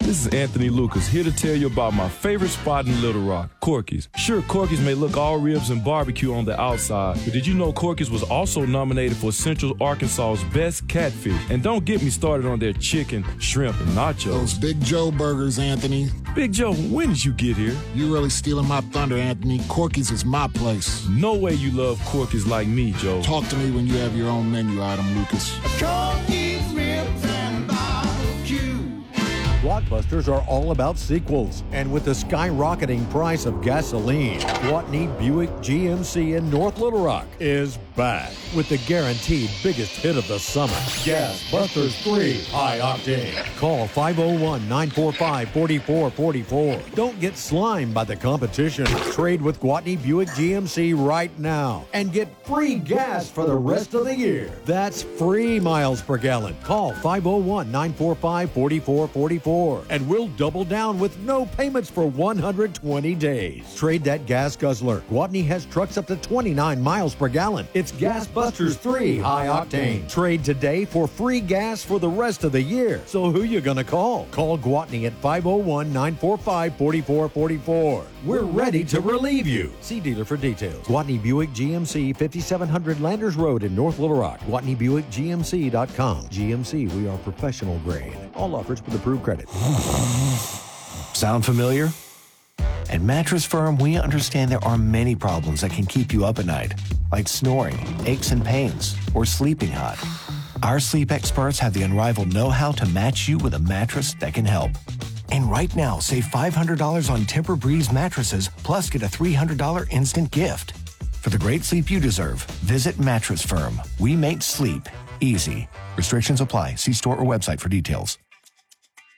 This is Anthony Lucas, here to tell you about my favorite spot in Little Rock, Corky's. Sure, Corky's may look all ribs and barbecue on the outside, but did you know Corky's was also nominated for Central Arkansas's best catfish? And don't get me started on their chicken, shrimp, and nachos. Those Big Joe burgers, Anthony. Big Joe, when did you get here? You really stealing my thunder, Anthony. Corky's is my place. No way you love Corky's like me, Joe. Talk to me when you have your own menu item, Lucas. Corky's ribs and barbecue. Blockbusters are all about sequels, and with the skyrocketing price of gasoline, Gwatney Buick GMC in North Little Rock is back with the guaranteed biggest hit of the summer, Gas Busters 3 High Octane. Call 501-945-4444. Don't get slimed by the competition. Trade with Gwatney Buick GMC right now and get free gas for the rest of the year. That's free miles per gallon. Call 501-945-4444. And we'll double down with no payments for 120 days. Trade that gas guzzler. Gwatney has trucks up to 29 miles per gallon. It's Gas Busters 3 High Octane. Trade today for free gas for the rest of the year. So who you gonna call? Call Gwatney at 501-945-4444. We're ready to relieve you. See dealer for details. Gwatney Buick GMC, 5700 Landers Road in North Little Rock. GwatneyBuickGMC.com. GMC, we are professional grade. All offers with approved credit. Sound familiar? At Mattress Firm, we understand there are many problems that can keep you up at night, like snoring, aches and pains, or sleeping hot. Our sleep experts have the unrivaled know-how to match you with a mattress that can help. And right now, save $500 on Tempur-Breeze mattresses, plus get a $300 instant gift. For the great sleep you deserve, visit Mattress Firm. We make sleep easy. Restrictions apply. See store or website for details.